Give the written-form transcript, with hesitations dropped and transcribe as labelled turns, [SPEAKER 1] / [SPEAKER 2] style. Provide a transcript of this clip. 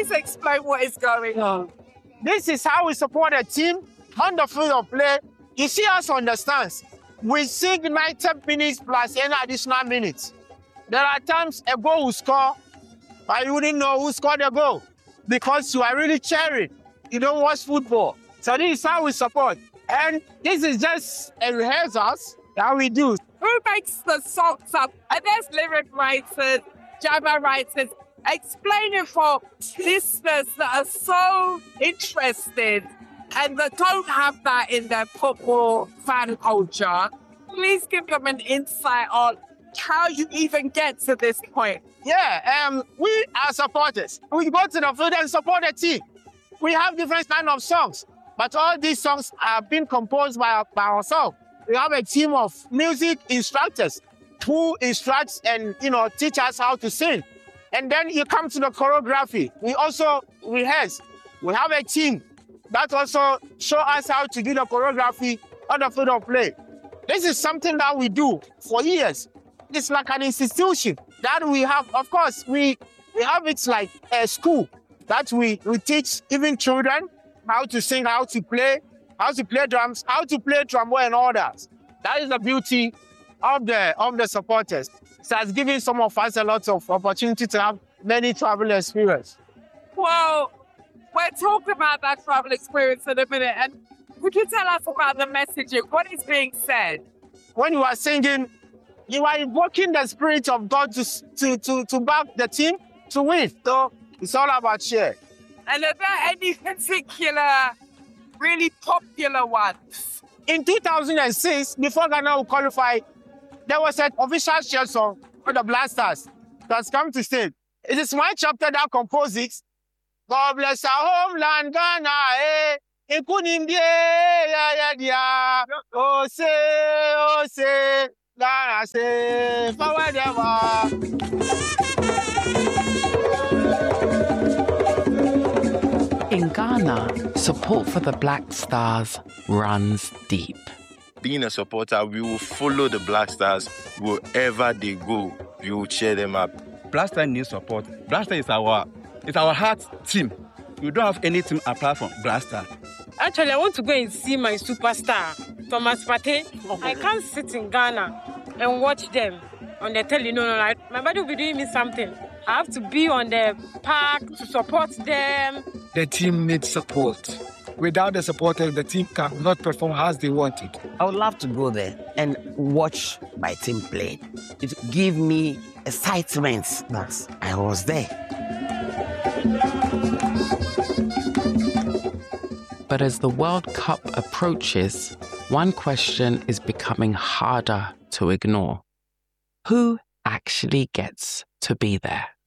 [SPEAKER 1] Please explain what is going on.
[SPEAKER 2] This is how we support a team on the field of play. You see us on the stands. We sing 90 minutes plus any additional minutes. There are times a goal will score, but you wouldn't know who scored the goal because you are really cheering. You don't watch football. So this is how we support. And this is just a rehearsals that we do.
[SPEAKER 1] Who makes the songs up? And there's lyric writers, drama writers. Explain it for listeners that are so interested and that don't have that in their football fan culture. Please give them an insight on how you even get to this point.
[SPEAKER 2] Yeah, we are supporters. We go to the field and support the team. We have different kind of songs, but all these songs are being composed by ourselves. We have a team of music instructors who instructs and teach us how to sing. And then you come to the choreography. We also rehearse. We have a team that also show us how to do the choreography on the field of play. This is something that we do for years. It's like an institution that we have. Of course, we have it like a school that we teach even children how to sing, how to play drums, how to play trombone and all that. That is the beauty of the supporters. It has given some of us a lot of opportunity to have many travel experience.
[SPEAKER 1] Well, we're talking about that travel experience in a minute. And could you tell us about the messaging? What is being said?
[SPEAKER 2] When you are singing, you are invoking the spirit of God to back the team to win. So it's all about cheer.
[SPEAKER 1] And are there any particular, really popular ones?
[SPEAKER 2] In 2006, before Ghana would qualify, there was an official cheer song for the Black Stars that's come to state. It is my chapter that composes God bless our homeland, Ghana, oh say, Ghana say, forward ever.
[SPEAKER 3] In Ghana, support for the Black Stars runs deep.
[SPEAKER 4] Being a supporter, we will follow the Black Stars wherever they go. We will cheer them up.
[SPEAKER 5] Black Stars need support. Black Stars is our heart team. We don't have any team apart from Black Stars.
[SPEAKER 6] Actually, I want to go and see my superstar, Thomas Partey. I can't sit in Ghana and watch them on the telly. No, my body will be doing me something. I have to be on the park to support them.
[SPEAKER 7] The team needs support. Without the supporters, the team cannot perform as they want it.
[SPEAKER 8] I would love to go there and watch my team play. It gave me excitement that I was there.
[SPEAKER 3] But as the World Cup approaches, one question is becoming harder to ignore. Who actually gets to be there?